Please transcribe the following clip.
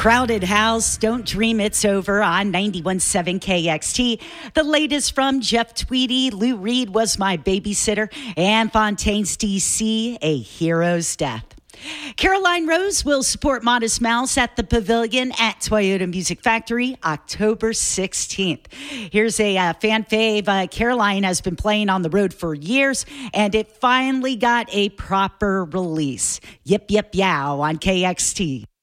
Crowded House, Don't Dream It's Over on 91.7 KXT. The latest from Jeff Tweedy, Lou Reed Was My Babysitter, and Fontaine's DC, A Hero's Death. Caroline Rose will support Modest Mouse at the Pavilion at Toyota Music Factory October 16th. Here's a fan fave. Caroline has been playing on the road for years, and it finally got a proper release. Yip, yip, yow on KXT.